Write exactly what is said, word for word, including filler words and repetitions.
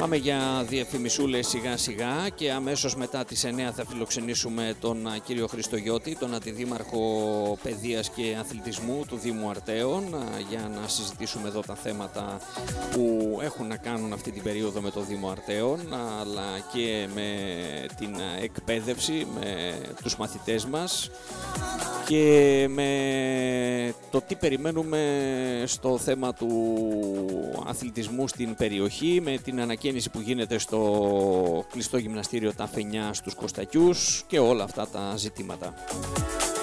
Πάμε για διαφημισούλες σιγά σιγά και αμέσως μετά τις εννιά θα φιλοξενήσουμε τον κύριο Χριστογιώτη, τον Αντιδήμαρχο Παιδείας και Αθλητισμού του Δήμου Αρτέων, για να συζητήσουμε εδώ τα θέματα που έχουν να κάνουν αυτή την περίοδο με το Δήμο Αρτέων, αλλά και με την εκπαίδευση, με τους μαθητές μας και με το τι περιμένουμε στο θέμα του αθλητισμού στην περιοχή, με την ανακαίνιση που γίνεται στο κλειστό γυμναστήριο Τα Φενιά στους Κωστακιούς και όλα αυτά τα ζητήματα.